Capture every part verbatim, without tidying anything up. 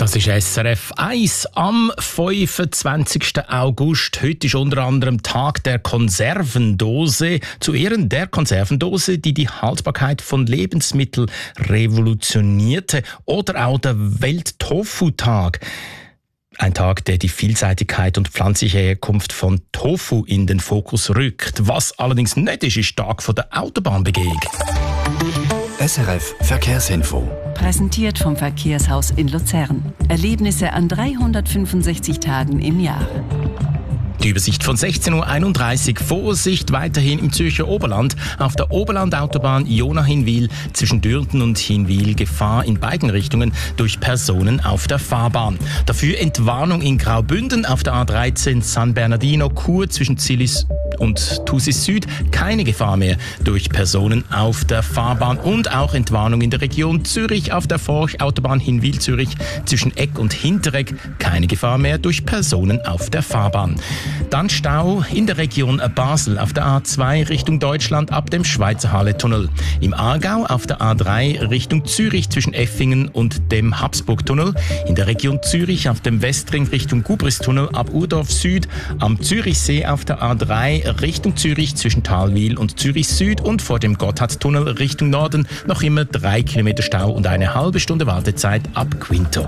Das ist S R F eins am fünfundzwanzigsten August. Heute ist unter anderem Tag der Konservendose. Zu Ehren der Konservendose, die die Haltbarkeit von Lebensmitteln revolutionierte. Oder auch der Welt-Tofu-Tag. Ein Tag, der die Vielseitigkeit und pflanzliche Herkunft von Tofu in den Fokus rückt. Was allerdings nicht ist, ist Tag von der Autobahnbegehung. S R F Verkehrsinfo. Präsentiert vom Verkehrshaus in Luzern. Erlebnisse an dreihundertfünfundsechzig Tagen im Jahr. Die Übersicht von sechzehn Uhr einunddreißig. Vorsicht weiterhin im Zürcher Oberland. Auf der Oberlandautobahn Jona-Hinwil zwischen Dürnten und Hinwil Gefahr in beiden Richtungen durch Personen auf der Fahrbahn. Dafür Entwarnung in Graubünden auf der A dreizehn San Bernardino-Chur zwischen Zillis und Thusis Süd. Keine Gefahr mehr durch Personen auf der Fahrbahn. Und auch Entwarnung in der Region Zürich auf der Forch-Autobahn Hinwil-Zürich zwischen Eck und Hinteregg. Keine Gefahr mehr durch Personen auf der Fahrbahn. Dann Stau in der Region Basel auf der A zwei Richtung Deutschland ab dem Schweizer Halle-Tunnel. Im Aargau auf der A drei Richtung Zürich zwischen Effingen und dem Habsburg-Tunnel. In der Region Zürich auf dem Westring Richtung Gubris-Tunnel ab Urdorf Süd. Am Zürichsee auf der A drei Richtung Zürich zwischen Talwil und Zürich Süd. Und vor dem Gotthardtunnel Richtung Norden noch immer drei Kilometer Stau und eine halbe Stunde Wartezeit ab Quinto.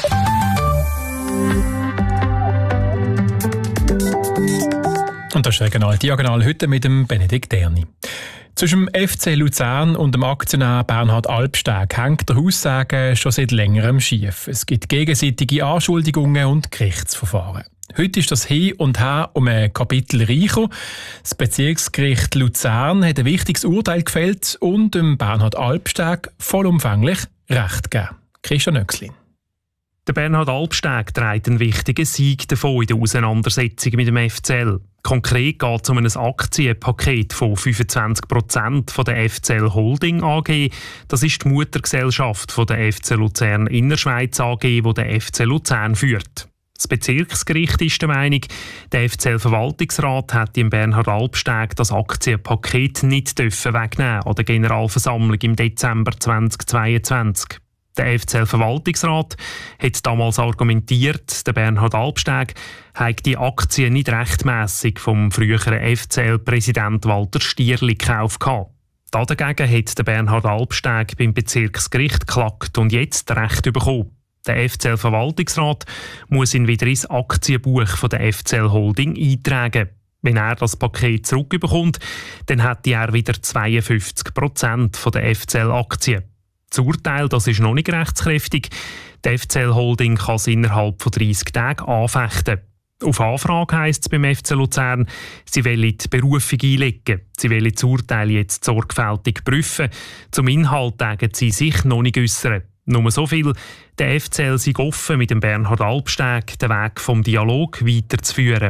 Und das ist Regional Diagonal heute mit dem Benedikt Erni. Zwischen dem F C Luzern und dem Aktionär Bernhard Albsteg hängt der Haussegen schon seit längerem schief. Es gibt gegenseitige Anschuldigungen und Gerichtsverfahren. Heute ist das Hin und Her um ein Kapitel reicher. Das Bezirksgericht Luzern hat ein wichtiges Urteil gefällt und dem Bernhard Albsteg vollumfänglich Recht gegeben. Christian Nöxlin. Der Bernhard Albsteg trägt einen wichtigen Sieg davon in der Auseinandersetzung mit dem F C L. Konkret geht es um ein Aktienpaket von fünfundzwanzig Prozent von der F C L Holding A G. Das ist die Muttergesellschaft von der F C Luzern Innerschweiz A G, die der F C Luzern führt. Das Bezirksgericht ist der Meinung, der F C L-Verwaltungsrat hätte dem Bernhard Albsteg das Aktienpaket nicht wegnehmen an der Generalversammlung im Dezember zweitausendzweiundzwanzig. Der F C L-Verwaltungsrat hat damals argumentiert, der Bernhard Albsteg habe die Aktien nicht rechtmässig vom früheren F C L-Präsident Walter Stierli gekauft. Dagegen hat der Bernhard Albsteg beim Bezirksgericht geklagt und jetzt Recht bekommen. Der F C L-Verwaltungsrat muss ihn wieder ins Aktienbuch von der F C L Holding eintragen. Wenn er das Paket zurückbekommt, dann hätte er wieder zweiundfünfzig Prozent der F C L-Aktien. Das Urteil das ist noch nicht rechtskräftig. Die F C L Holding kann es innerhalb von dreissig Tagen anfechten. Auf Anfrage heisst es beim F C Luzern, sie wollen die Berufung einlegen. Sie wollen das Urteil jetzt sorgfältig prüfen. Zum Inhalt sagen sie sich noch nicht äußern. Nur so viel, der F C L sei offen, mit dem Bernhard Albsteg den Weg vom Dialog weiterzuführen.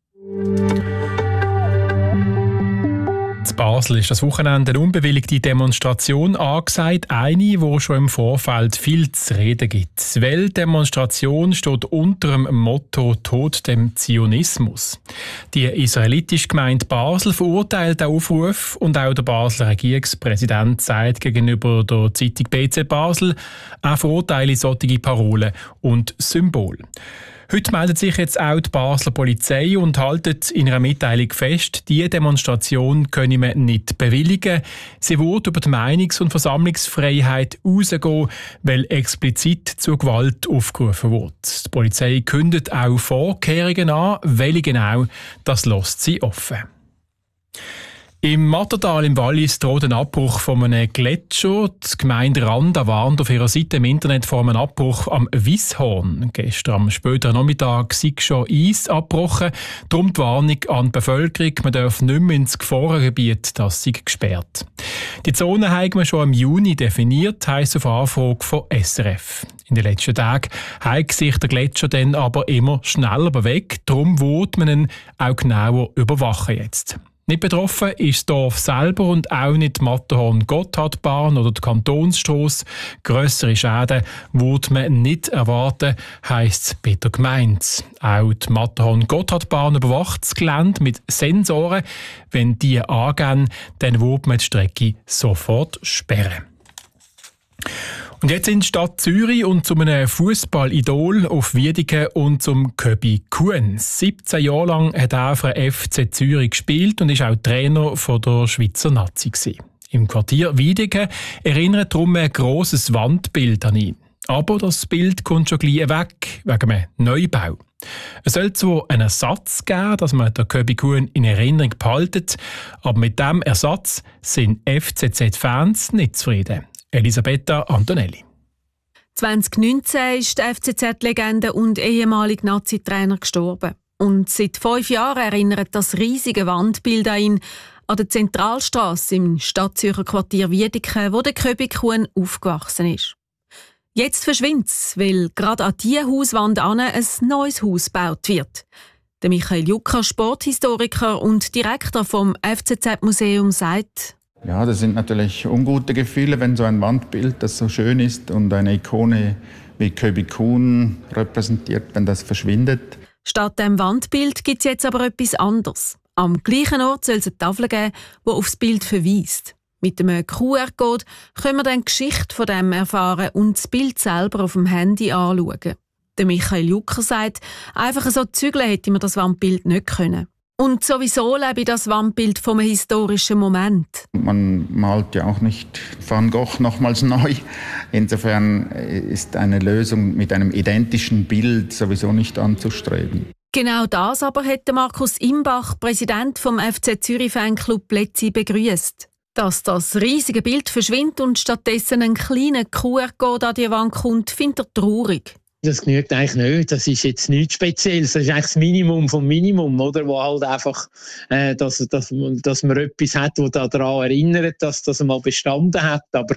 In Basel ist das Wochenende eine unbewilligte Demonstration angesagt, eine, die schon im Vorfeld viel zu reden gibt. Die Weltdemonstration steht unter dem Motto «Tod dem Zionismus». Die israelitische Gemeinde Basel verurteilt den Aufruf und auch der Basler Regierungspräsident sagt gegenüber der Zeitung B Z Basel, er verurteile solche Parolen und Symbole. Heute meldet sich jetzt auch die Basler Polizei und haltet in einer Mitteilung fest, diese Demonstration könne man nicht bewilligen. Sie würde über die Meinungs- und Versammlungsfreiheit hinausgehen, weil explizit zur Gewalt aufgerufen wird. Die Polizei kündet auch Vorkehrungen an, welche genau, das lässt sie offen. Im Mattertal im Wallis droht ein Abbruch von einem Gletscher. Die Gemeinde Randa warnt auf ihrer Seite im Internet vor einem Abbruch am Wisshorn. Gestern am späteren Nachmittag sei schon Eis abgebrochen. Darum die Warnung an die Bevölkerung, man darf nicht mehr ins Gefahrengebiet, das sei gesperrt. Die Zone haben wir schon im Juni definiert, heisst auf Anfrage von S R F. In den letzten Tagen hat sich der Gletscher dann aber immer schneller bewegt. Darum wird man ihn auch genauer überwachen jetzt. Nicht betroffen ist das Dorf selber und auch nicht die Matterhorn-Gotthardbahn oder die Kantonsstrasse. Grössere Schäden würde man nicht erwarten, heisst es bei der Gemeinde. Auch die Matterhorn-Gotthardbahn überwacht das Gelände mit Sensoren. Wenn die angehen, dann würde man die Strecke sofort sperren. Und jetzt in die Stadt Zürich und zu einem Fußball-Idol auf Wiedeke und zum Köbi Kuhn. siebzehn Jahre lang hat er für den F C Zürich gespielt und ist auch Trainer von der Schweizer Nazi gewesen. Im Quartier Wiedeke erinnert darum ein grosses Wandbild an ihn. Aber das Bild kommt schon gleich weg, wegen einem Neubau. Es soll zwar einen Ersatz geben, dass man den Köbi Kuhn in Erinnerung behaltet, aber mit diesem Ersatz sind F C Z-Fans nicht zufrieden. Elisabetta Antonelli. zwanzig neunzehn ist der F C Z-Legende und ehemalige Nazi-Trainer gestorben. Und seit fünf Jahren erinnert das riesige Wandbild an ihn an der Zentralstrasse im Stadtzürcher Quartier Wiedeke, wo der Köbi Kuhn aufgewachsen ist. Jetzt verschwindet es, weil gerade an diese Hauswand an ein neues Haus gebaut wird. Der Michael Jucker, Sporthistoriker und Direktor vom F C Z-Museum, sagt: Ja, das sind natürlich ungute Gefühle, wenn so ein Wandbild, das so schön ist und eine Ikone wie Köbi Kuhn repräsentiert, wenn das verschwindet. Statt dem Wandbild gibt es jetzt aber etwas anderes. Am gleichen Ort soll es eine Tafel geben, die auf das Bild verweist. Mit einem Q R-Code können wir dann die Geschichte von dem erfahren und das Bild selber auf dem Handy anschauen. Der Michael Jucker sagt, einfach so zügeln hätte man das Wandbild nicht können. Und sowieso lebe das Wandbild vom historischen Moment. Man malt ja auch nicht Van Gogh nochmals neu. Insofern ist eine Lösung mit einem identischen Bild sowieso nicht anzustreben. Genau das aber hätte Markus Imbach, Präsident vom F C Zürich Fanclub Plätzi, begrüßt. Dass das riesige Bild verschwindet und stattdessen ein kleiner Q R-Code an die Wand kommt, findet er traurig. Das genügt eigentlich nicht. Das ist jetzt nichts Spezielles. Das ist eigentlich das Minimum vom Minimum, oder? Wo halt einfach, äh, dass, dass, dass man etwas hat, das daran erinnert, dass das mal bestanden hat. Aber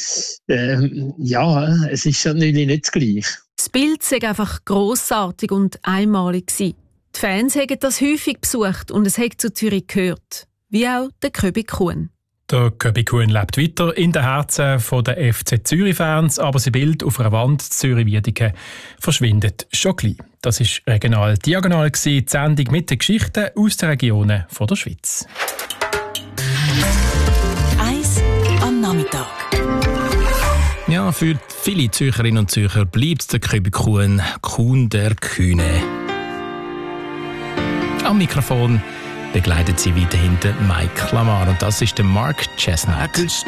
äh, ja, es ist natürlich nicht das Gleiche. Das Bild sei einfach grossartig und einmalig gewesen. Die Fans haben das häufig besucht und es hat zu Zürich gehört. Wie auch der Köbi Kuhn. Der Köbi Kuhn lebt weiter in den Herzen der F C Zürich-Fans, aber sein Bild auf einer Wand Zürich-Wiedeke verschwindet schon gleich. Das war regional diagonal, die Sendung mit den Geschichten aus den Regionen der Schweiz. Eis am Nachmittag. Ja, für viele Zürcherinnen und Zürcher bleibt der Köbi Kuhn Kuhn der Kühne. Am Mikrofon begleitet sie weiterhin Mike Lamar und das ist der Mark Chestnut.